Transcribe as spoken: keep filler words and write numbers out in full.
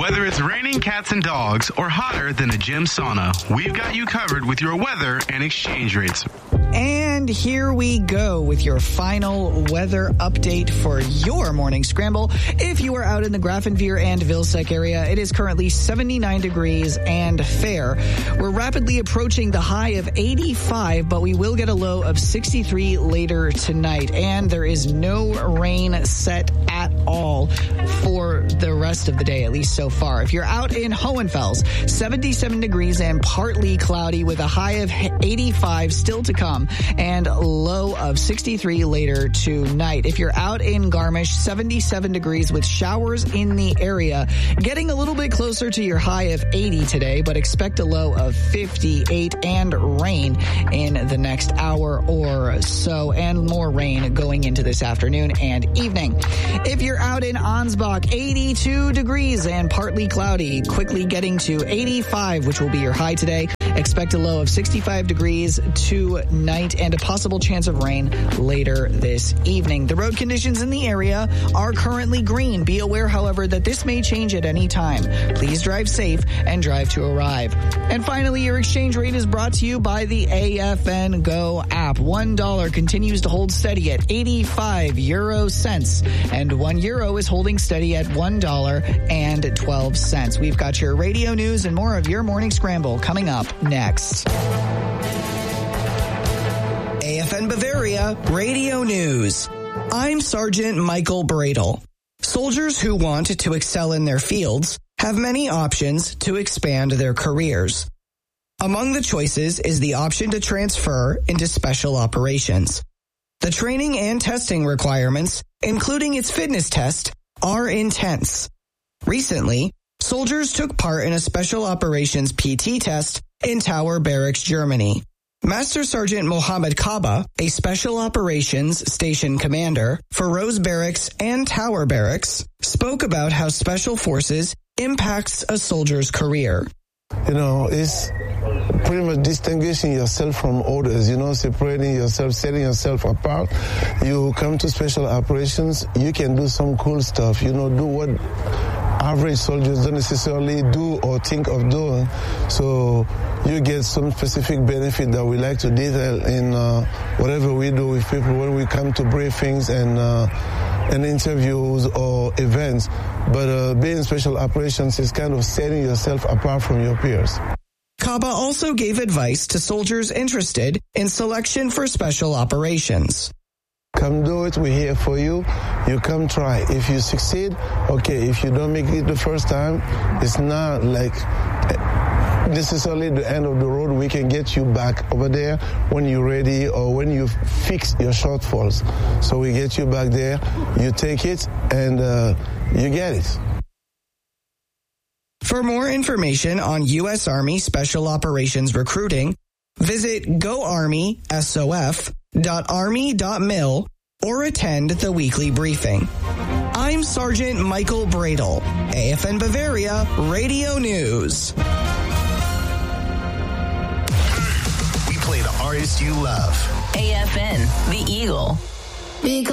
Whether it's raining cats and dogs or hotter than a gym sauna, we've got you covered with your weather and exchange rates. And here we go with your final weather update for your morning scramble. If you are out in the Grafenveer and Vilseck area, it is currently seventy-nine degrees and fair. We're rapidly approaching the high of eighty-five, but we will get a low of sixty-three later tonight. And there is no rain set at all for the rest of the day, at least so far. If you're out in Hohenfels, seventy-seven degrees and partly cloudy with a high of eighty-five still to come and low of sixty-three later tonight. If you're out in Garmisch, seventy-seven degrees with showers in the area, getting a little bit closer to your high of eighty today, but expect a low of fifty-eight and rain in the next hour or so, and more rain going into this afternoon and evening. If you're out in Ansbach, eighty-two degrees and partly cloudy, quickly getting to eighty-five, which will be your high today. Expect a low of sixty-five degrees tonight and a possible chance of rain later this evening. The road conditions in the area are currently green. Be aware, however, that this may change at any time. Please drive safe and drive to arrive. And finally, your exchange rate is brought to you by the A F N Go app. One dollar continues to hold steady at eighty-five euro cents, and one euro is holding steady at one dollar and twelve cents. We've got your radio news and more of your morning scramble coming up next. A F N Bavaria Radio News. I'm Sergeant Michael Bradle. Soldiers who want to excel in their fields have many options to expand their careers. Among the choices is the option to transfer into special operations. The training and testing requirements, including its fitness test, are intense. Recently, soldiers took part in a special operations P T test in Tower Barracks, Germany. Master Sergeant Mohammed Kaba, a special operations station commander for Rose Barracks and Tower Barracks, spoke about how special forces impacts a soldier's career. You know, it's pretty much distinguishing yourself from others, you know, separating yourself, setting yourself apart. You come to special operations, you can do some cool stuff, you know, do what average soldiers don't necessarily do or think of doing. So you get some specific benefit that we like to detail in uh, whatever we do with people when we come to briefings and uh, and interviews or events. But uh, being special operations is kind of setting yourself apart from your peers. Kaba also gave advice to soldiers interested in selection for special operations. Come do it, we're here for you. You come try. If you succeed, okay. If you don't make it the first time, it's not like necessarily the end of the road. We can get you back over there when you're ready or when you fix your shortfalls. So we get you back there, you take it, and uh, you get it. For more information on U S Army Special Operations recruiting, visit go army S O F dot army dot mil or attend the weekly briefing. I'm Sergeant Michael Bradle, A F N Bavaria Radio News. We play the artists you love. A F N, The Eagle. Because